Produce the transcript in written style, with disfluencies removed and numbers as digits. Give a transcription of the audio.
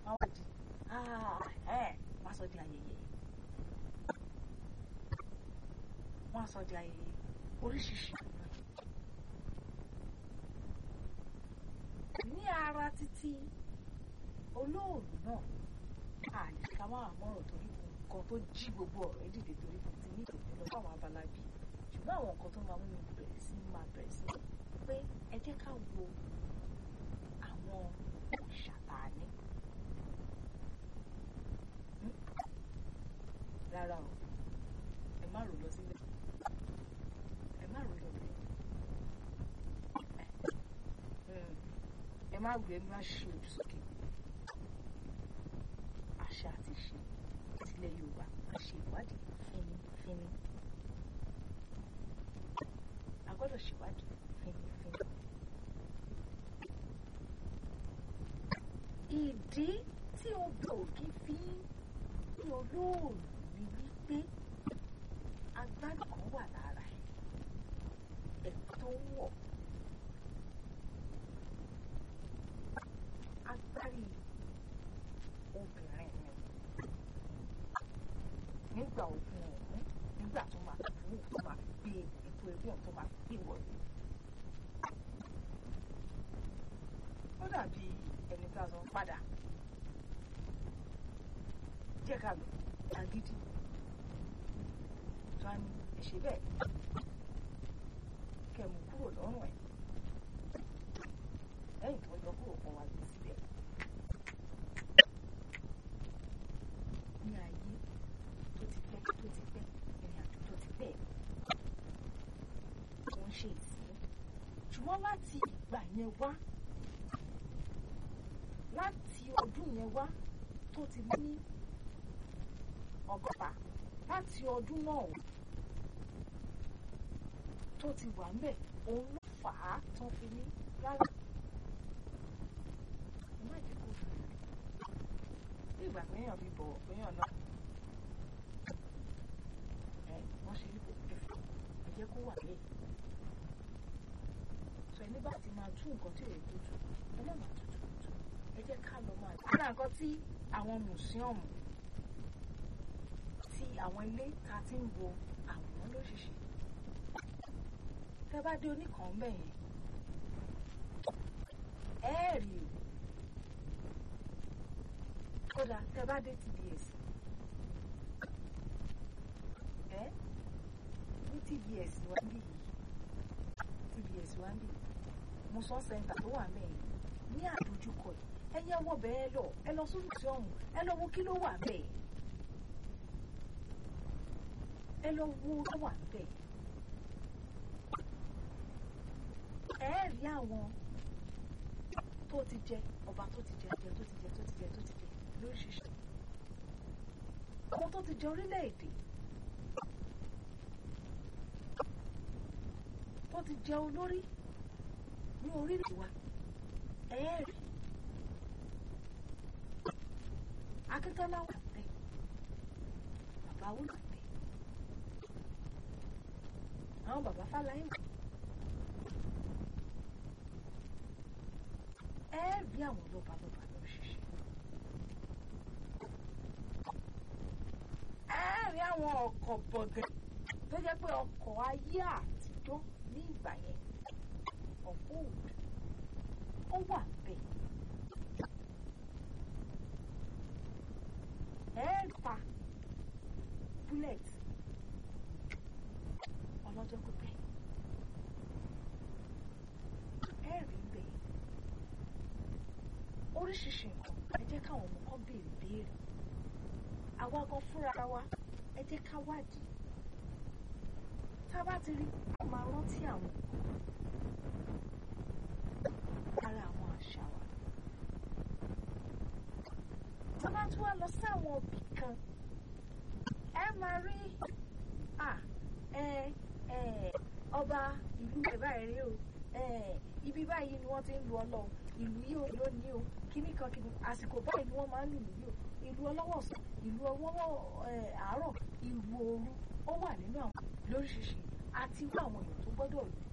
wọ́n wá di wọ́n á sọ di ayẹyẹ wọ́n á sọ di ayẹyẹ oríṣiríṣi ní ara títí olóòlù náà àlè ká máa mọ̀rọ̀ torí nǹkan tó jí gbogbo ọ̀rẹ́ dìde torí kò ti ní ìdòdó lọ fáwọn abala bíi ṣùgbọ́n àwọn nǹkan tó máa mú mi bẹ̀rẹ̀ sí pé ẹ jẹ́ ká wo àwọn ṣàtàní rárá o ẹ má rò lọ sílẹ̀ ẹ má rò lọ sílẹ̀ ẹ má gbé ẹ má ṣe ojú sókè àṣà àti ìṣe ìtìlẹ̀ Yorùbá a ṣe ìwádìí fínífíní a gbọ́dọ̀ ṣèwádìí fínífíní. Ìdí tí odò òkè fi ń olóòlù ni wípé agbárí kan wà lára ẹ̀ tó ń wọ̀ agbárí obìnrin ni nígbà ogun ọ̀hún nígbà tó máa fún tó máa gbé ètò ẹgbẹ́ ọ̀hún tó máa gbé wọlé. Ó dàbí ẹni tá a sọ padà jẹ́ ká lọ agídí tó á ní ẹ̀ṣẹ̀ bẹ́ẹ̀ kẹmú kúrò lọ́rùn ẹ̀ lẹ́yìn tó yọ kúrò kan wá gbé síbẹ̀. Ní ayé tó ti pẹ́ ìrìn àjò tó ti pẹ́ tó ń ṣe ìsìn ṣùgbọ́n láti ìgbà yẹn wá láti ọdún yẹn wá tó ti ní ọgọ́ta láti ọdún náà tó ti wà ńbẹ̀ òun ló fà á tó fi ní rárá ẹ má jẹ́ kó fi bí ìgbà péyàn fi bọ̀wọ̀ péyàn náà wọ́n ṣe ní kò ẹ̀fọ́ ẹ jẹ́ kó wà lẹ́yìn sọ ẹni bá ti máa tú nǹkan tí èyí tó tú ẹ má máa tutù ẹ jẹ́ ká lọ máa ara nǹkan tí àwọn mùsíọ̀mù tí àwọn ilé ta ti ń wo àwòrán lóṣìṣẹ́ tẹ́ bá dé oníkan bẹ́ẹ̀ yẹn ẹ rí o kódà tẹ́ bá dé TBS ní TBS wá ń bì yìí TBS wá ń bì Muson Center tó wà mẹ́rin ní àdójúkọ yìí ẹyẹ wọ bẹ́ẹ̀ lọ ẹ lọ sórí tí ọ̀hún ẹ lọ wo kí ló wà bẹ́ẹ̀ ẹ lọ wo ló wà bẹ́ẹ̀ ẹ rí àwọn tó ti jẹ ọba tó ti jẹ lóríṣiríṣi àwọn tó ti jẹ orílẹ̀-èdè tó ti jẹ olórí ní orílẹ̀ wa ẹ rí Akíntọ́lá wà bẹ́ẹ̀ bàbá wúlò bẹ́ẹ̀ àwọn bàbá Fáláyé wà ẹ rí àwọn lọ́ba lọ ṣiṣẹ́ ẹ rí àwọn ọkọ̀ bọ̀gẹ̀ tó jẹ́ pé ọkọ̀ ayé àtijọ́ ní ìgbà yẹn ọ̀pọ̀ òòlù ó wà bẹ́ẹ̀. Ẹ̀ẹ́ta bullet ọlọ́jọ́ pípẹ́ ẹ̀rí ń bẹ̀ oríṣiríṣi nǹkan ẹ jẹ́ káwọn ọmọ kan béèrè àwa gan fúnra wa ẹ jẹ́ ká wádìí tá a bá ti rí a máa rántí àwọn ara àwọn àṣà wa tá a bá tún wá lọ sáwọn òbí kan ẹ máa rí ọba ìlú ẹ̀ báyìí rí o ibi báyìí ni wọ́n ti ń lu ọlọ́run ìlú yìí ò lónìí o kíní kan kíní àsìkò báyìí ni wọ́n máa ń lù lù yìí o ìlú ọlọ́wọ́ ọ̀sán ìlú ọwọ́ àárọ̀ ìlú ooru ó wà nínú àwọn lóríṣiríṣi àti irú àwọn èèyàn tó gbọ́dọ̀ lù